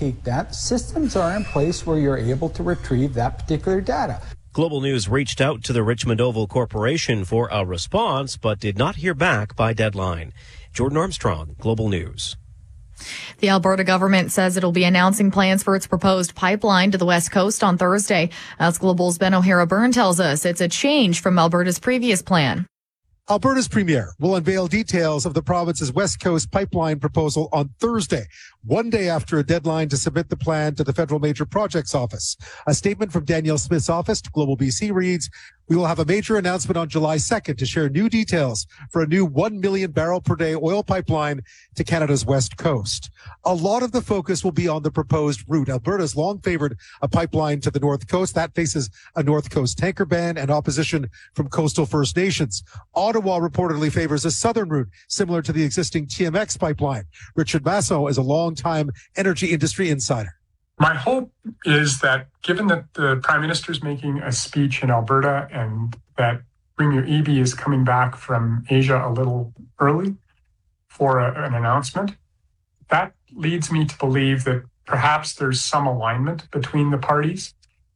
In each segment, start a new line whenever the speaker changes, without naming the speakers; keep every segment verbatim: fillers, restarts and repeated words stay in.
replicate that, systems are in place where you're able to retrieve that particular data.
Global News reached out to the Richmond Oval Corporation for a response, but did not hear back by deadline. Jordan Armstrong, Global News.
The Alberta government says it'll be announcing plans for its proposed pipeline to the West Coast on Thursday. As Global's Ben O'Hara-Byrne tells us, it's a change from Alberta's previous plan.
Alberta's premier will unveil details of the province's West Coast pipeline proposal on Thursday, one day after a deadline to submit the plan to the Federal Major Projects Office. A statement from Danielle Smith's office to Global B C reads, "We will have a major announcement on July second to share new details for a new one million barrel per day oil pipeline to Canada's West Coast." A lot of the focus will be on the proposed route. Alberta's long favored a pipeline to the North Coast. That faces a North Coast tanker ban and opposition from coastal First Nations. Ottawa reportedly favors a southern route similar to the existing T M X pipeline. Richard Masson is a long-time energy industry insider.
My hope is that given that the Prime Minister is making a speech in Alberta and that Premier Eby is coming back from Asia a little early for a, an announcement, that leads me to believe that perhaps there's some alignment between the parties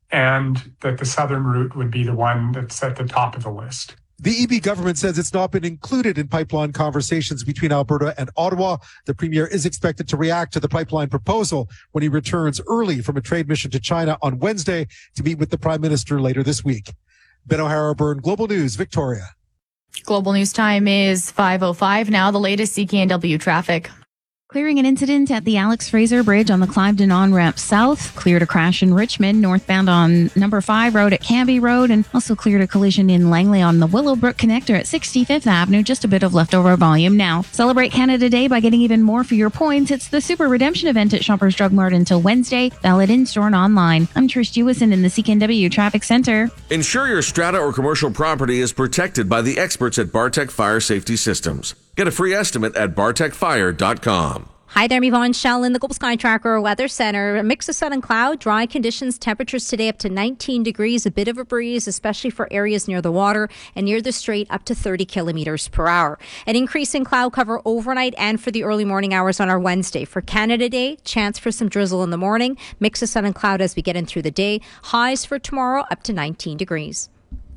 and that the southern route would be the one that's at the top of the list.
The Eby government says it's not been included in pipeline conversations between Alberta and Ottawa. The premier is expected to react to the pipeline proposal when he returns early from a trade mission to China on Wednesday to meet with the Prime Minister later this week. Ben O'Hara-Byrne, Global News, Victoria.
Global News time is five oh five now. The latest C K N W traffic.
Clearing an incident at the Alex Fraser Bridge on the Cliveden on-ramp south. Cleared a crash in Richmond, northbound on number five road at Canby Road, and also cleared a collision in Langley on the Willowbrook connector at sixty-fifth Avenue. Just a bit of leftover volume now. Celebrate Canada Day by getting even more for your points. It's the Super Redemption event at Shoppers Drug Mart until Wednesday. Valid in-store and online. I'm Trish Jewison in the C K N W Traffic Center.
Ensure your strata or commercial property is protected by the experts at Bartec Fire Safety Systems. Get a free estimate at bartec fire dot com.
Hi there, I'm Yvonne Shell in the Global Sky Tracker Weather Center. A mix of sun and cloud, dry conditions, temperatures today up to nineteen degrees, a bit of a breeze, especially for areas near the water and near the strait up to thirty kilometers per hour. An increase in cloud cover overnight and for the early morning hours on our Wednesday. For Canada Day, chance for some drizzle in the morning, mix of sun and cloud as we get in through the day. Highs for tomorrow up to nineteen degrees.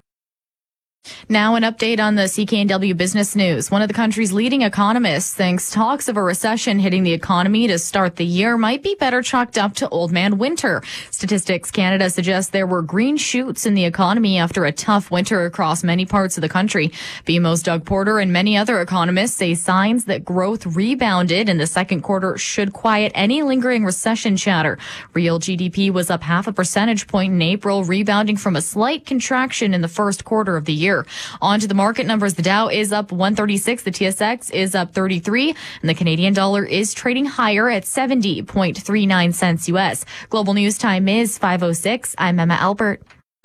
Now an update on the C K N W business news. One of the country's leading economists thinks talks of a recession hitting the economy to start the year might be better chalked up to Old Man Winter. Statistics Canada suggests there were green shoots in the economy after a tough winter across many parts of the country. B M O's Doug Porter and many other economists say signs that growth rebounded in the second quarter should quiet any lingering recession chatter. Real G D P was up half a percentage point in April, rebounding from a slight contraction in the first quarter of the year. On to the market numbers. The Dow is up one thirty-six. The T S X is up thirty-three. And the Canadian dollar is trading higher at seventy point three nine cents U S. Global News time is five oh six. I'm Emma Albert.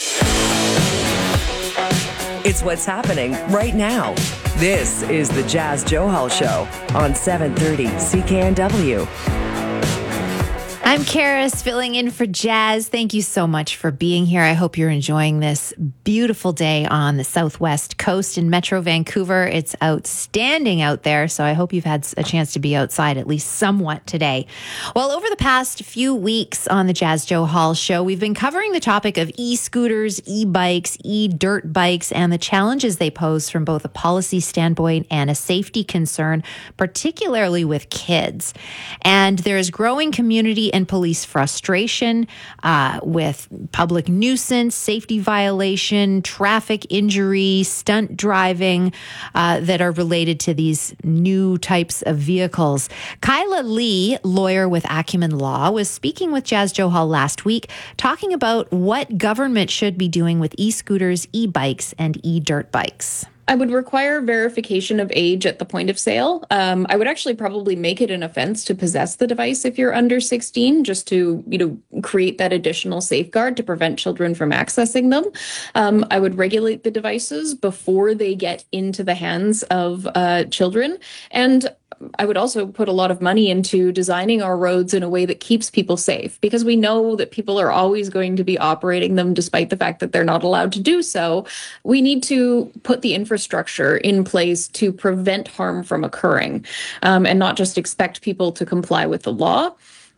It's what's happening right now. This is the Jazz Johal Show on seven thirty C K N W.
I'm Karis, filling in for Jazz. Thank you so much for being here. I hope you're enjoying this beautiful day on the southwest coast in Metro Vancouver. It's outstanding out there, so I hope you've had a chance to be outside at least somewhat today. Well, over the past few weeks on the Jazz Johal Show, we've been covering the topic of e-scooters, e-bikes, e-dirt bikes, and the challenges they pose from both a policy standpoint and a safety concern, particularly with kids. And there's growing community and police frustration uh, with public nuisance, safety violation, traffic injury, stunt driving uh, that are related to these new types of vehicles. Kyla Lee, lawyer with Acumen Law, was speaking with Jazz Johal last week, talking about what government should be doing with e-scooters, e-bikes, and e-dirt bikes.
I would require verification of age at the point of sale. Um, I would actually probably make it an offense to possess the device if you're under sixteen, just to, you know, create that additional safeguard to prevent children from accessing them. Um, I would regulate the devices before they get into the hands of uh, children. And I would also put a lot of money into designing our roads in a way that keeps people safe, because we know that people are always going to be operating them despite the fact that they're not allowed to do so. We need to put the infrastructure in place to prevent harm from occurring, um, and not just expect people to comply with the law.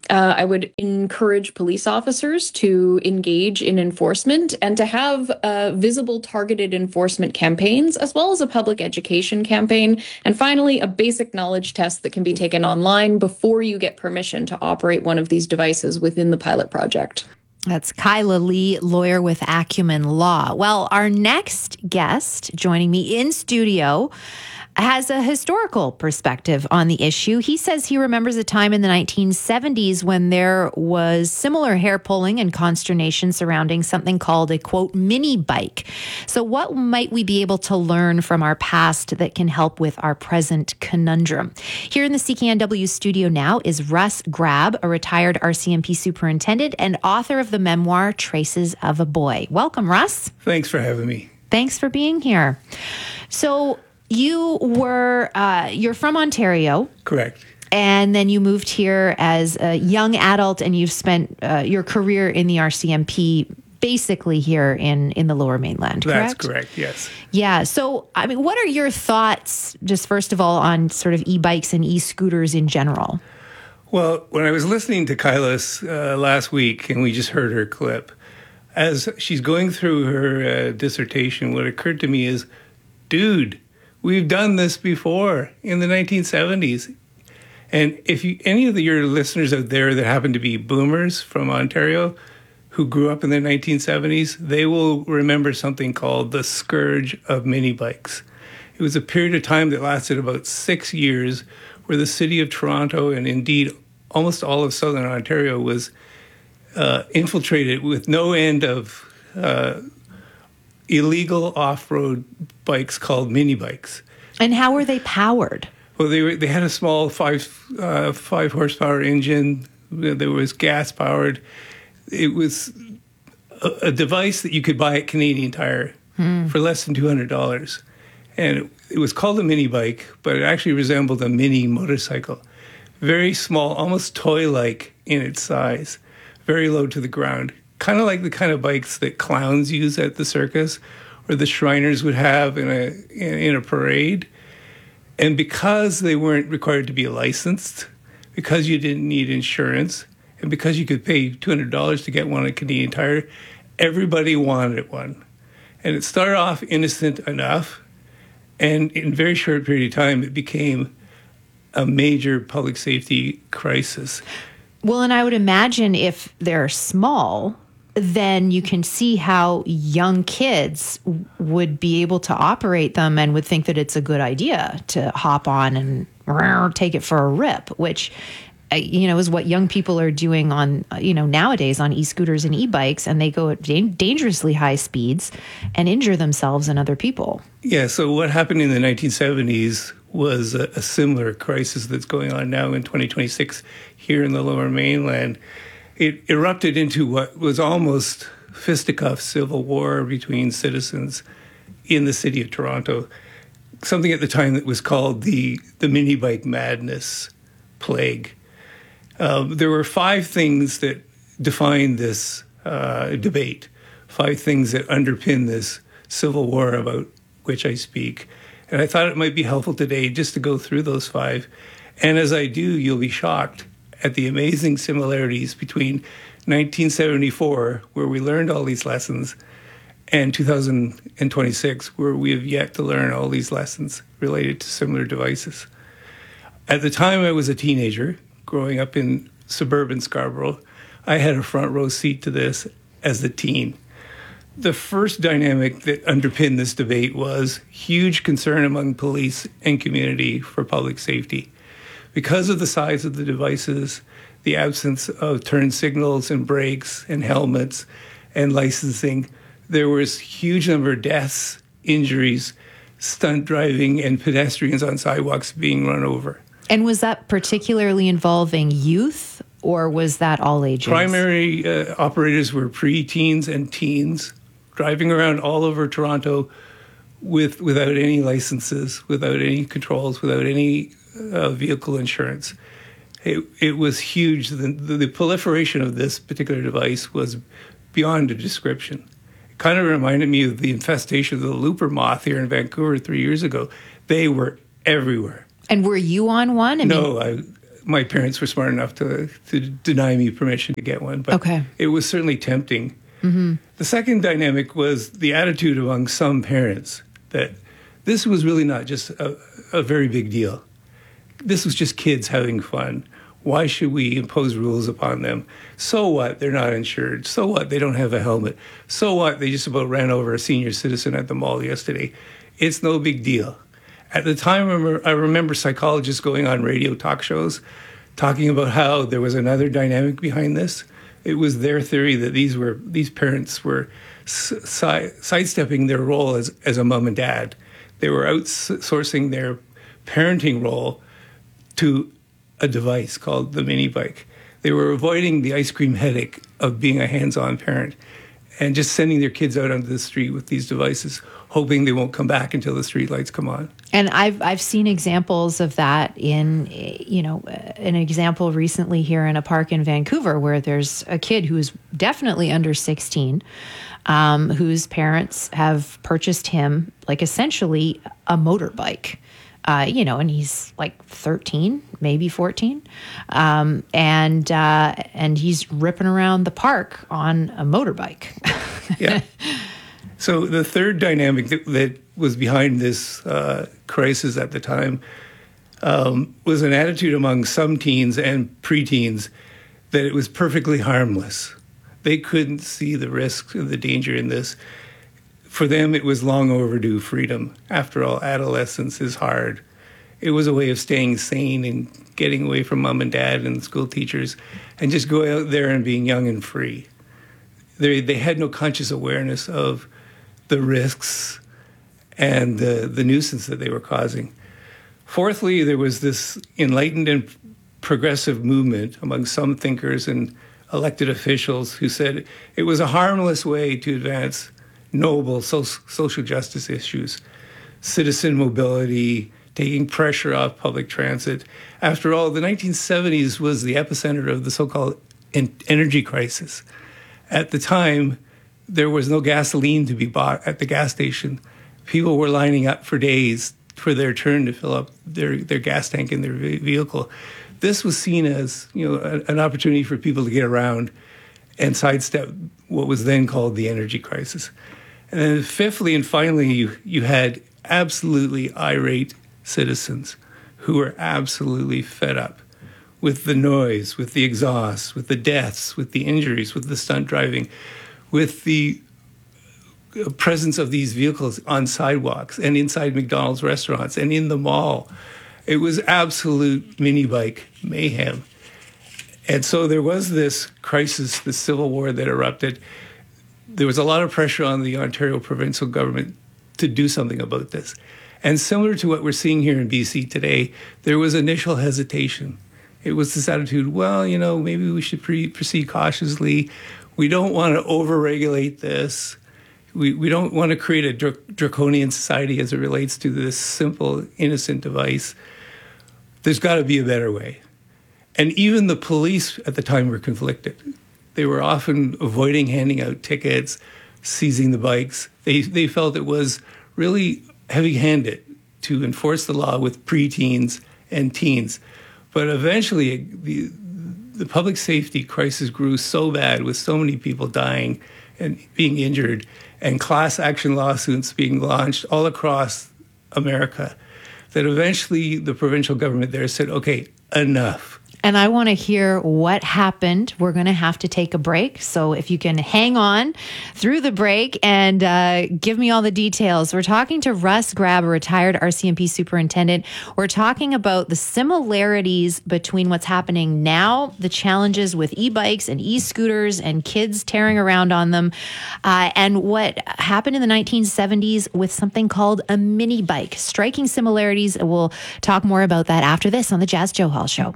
Uh, I would encourage police officers to engage in enforcement and to have uh, visible targeted enforcement campaigns, as well as a public education campaign. And finally, a basic knowledge test that can be taken online before you get permission to operate one of these devices within the pilot project.
That's Kyla Lee, lawyer with Acumen Law. Well, our next guest joining me in studio has a historical perspective on the issue. He says he remembers a time in the nineteen seventies when there was similar hair pulling and consternation surrounding something called a, quote, mini bike. So what might we be able to learn from our past that can help with our present conundrum? Here in the C K N W studio now is Russ Grab, a retired R C M P superintendent and author of the memoir Traces of a Boy. Welcome, Russ.
Thanks for having me.
Thanks for being here. So you were, uh, you're from Ontario.
Correct.
And then you moved here as a young adult and you've spent uh, your career in the R C M P basically here in, in the Lower Mainland, correct?
That's correct, yes.
Yeah. So, I mean, what are your thoughts, just first of all, on sort of e-bikes and e-scooters in general?
Well, when I was listening to Kyla's uh, last week and we just heard her clip, as she's going through her uh, dissertation, what occurred to me is, dude, we've done this before in the nineteen seventies. And if you, any of the, your listeners out there that happen to be boomers from Ontario who grew up in the nineteen seventies, they will remember something called the scourge of mini bikes. It was a period of time that lasted about six years where the city of Toronto and indeed almost all of southern Ontario was uh, infiltrated with no end of uh, illegal off-road bikes called mini bikes.
And how were they powered?
Well, they were, they had a small five uh, five horsepower engine. There was gas powered. It was a, a device that you could buy at Canadian Tire hmm. for less than two hundred dollars. And it, it was called a mini bike, but it actually resembled a mini motorcycle. Very small, almost toy-like in its size. Very low to the ground. Kind of like the kind of bikes that clowns use at the circus or the Shriners would have in a in, in a parade. And because they weren't required to be licensed, because you didn't need insurance, and because you could pay two hundred dollars to get one at Canadian Tire, everybody wanted one. And it started off innocent enough, and in a very short period of time, it became a major public safety crisis.
Well, and I would imagine if they're small, then you can see how young kids would be able to operate them and would think that it's a good idea to hop on and take it for a rip, which, you know, is what young people are doing on, you know, nowadays on e-scooters and e-bikes, and they go at dangerously high speeds and injure themselves and other people.
Yeah, so what happened in the nineteen seventies was a, a similar crisis that's going on now in twenty twenty-six here in the Lower Mainland. It erupted into what was almost fisticuff civil war between citizens in the city of Toronto, something at the time that was called the, the mini bike madness plague. Um, there were five things that defined this uh, debate, five things that underpin this civil war about which I speak. And I thought it might be helpful today just to go through those five. And as I do, you'll be shocked at the amazing similarities between nineteen seventy-four, where we learned all these lessons, and two thousand twenty-six, where we have yet to learn all these lessons related to similar devices. At the time I was a teenager, growing up in suburban Scarborough, I had a front row seat to this as a teen. The first dynamic that underpinned this debate was huge concern among police and community for public safety. Because of the size of the devices, the absence of turn signals and brakes and helmets and licensing, there was a huge number of deaths, injuries, stunt driving, and pedestrians on sidewalks being run over.
And was that particularly involving youth, or was that all ages?
Primary uh, operators were pre-teens and teens, driving around all over Toronto with without any licenses, without any controls, without any uh, vehicle insurance. It, it was huge. The, the, the proliferation of this particular device was beyond a description. It kind of reminded me of the infestation of the looper moth here in Vancouver three years ago. They were everywhere.
And were you on one? I
no,
mean,
my parents were smart enough to, to deny me permission to get one, but
okay.
It was certainly tempting.
Mm-hmm.
The second dynamic was the attitude among some parents that this was really not just a, a very big deal. This was just kids having fun. Why should we impose rules upon them? So what? They're not insured. So what? They don't have a helmet. So what? They just about ran over a senior citizen at the mall yesterday. It's no big deal. At the time, I remember, I remember psychologists going on radio talk shows talking about how there was another dynamic behind this. It was their theory that these were these parents were si- sidestepping their role as, as a mom and dad. They were outsourcing their parenting role to a device called the mini bike. They were avoiding the ice cream headache of being a hands-on parent and just sending their kids out onto the street with these devices, hoping they won't come back until the street lights come on.
And I've I've seen examples of that in, you know, an example recently here in a park in Vancouver where there's a kid who's definitely under sixteen, um, whose parents have purchased him like essentially a motorbike. Uh, you know, and he's like thirteen, maybe fourteen, um, and uh, and he's ripping around the park on a motorbike.
Yeah. So the third dynamic that, that was behind this uh, crisis at the time um, was an attitude among some teens and preteens that it was perfectly harmless. They couldn't see the risk and the danger in this. For them, it was long overdue freedom. After all, adolescence is hard. It was a way of staying sane and getting away from mom and dad and school teachers and just going out there and being young and free. They, they had no conscious awareness of the risks and the, the nuisance that they were causing. Fourthly, there was this enlightened and progressive movement among some thinkers and elected officials who said it was a harmless way to advance noble so- social justice issues, citizen mobility, taking pressure off public transit. After all, the nineteen seventies was the epicenter of the so-called en- energy crisis. At the time, there was no gasoline to be bought at the gas station. People were lining up for days for their turn to fill up their, their gas tank in their vehicle. This was seen as, you know, a, an opportunity for people to get around and sidestep what was then called the energy crisis. And then fifthly and finally, you, you had absolutely irate citizens who were absolutely fed up with the noise, with the exhaust, with the deaths, with the injuries, with the stunt driving, with the presence of these vehicles on sidewalks and inside McDonald's restaurants and in the mall. It was absolute mini bike mayhem. And so there was this crisis, this civil war that erupted. There was a lot of pressure on the Ontario provincial government to do something about this. And similar to what we're seeing here in B C today, there was initial hesitation. It was this attitude, well, you know, maybe we should pre- proceed cautiously. We don't want to overregulate this. We we don't want to create a dr- draconian society as it relates to this simple, innocent device. There's got to be a better way. And even the police at the time were conflicted. They were often avoiding handing out tickets, seizing the bikes. They they felt it was really heavy-handed to enforce the law with preteens and teens. But eventually, the the public safety crisis grew so bad with so many people dying and being injured and class action lawsuits being launched all across America that eventually the provincial government there said, okay, enough.
And I want to hear what happened. We're going to have to take a break. So if you can hang on through the break and uh, give me all the details. We're talking to Russ Grab, a retired R C M P superintendent. We're talking about the similarities between what's happening now, the challenges with e-bikes and e-scooters and kids tearing around on them, uh, and what happened in the nineteen seventies with something called a mini bike. Striking similarities. We'll talk more about that after this on the Jazz Johal Show.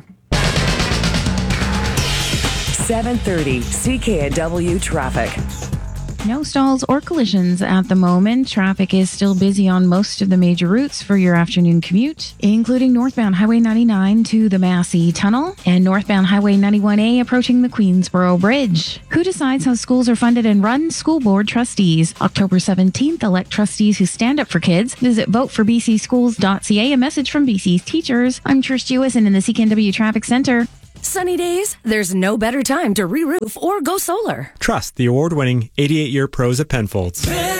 seven thirty C K N W traffic.
No stalls or collisions at the moment. Traffic is still busy on most of the major routes for your afternoon commute, including northbound Highway ninety-nine to the Massey Tunnel and northbound Highway ninety-one A approaching the Queensboro Bridge. Who decides how schools are funded and run? School Board trustees. October seventeenth, elect trustees who stand up for kids. Visit vote for b c schools dot c a. A message from B C's teachers. I'm Trish Jewison in the C K N W Traffic Center.
Sunny days, there's no better time to re-roof or go solar.
Trust the award-winning eighty-eight year pros at Penfolds.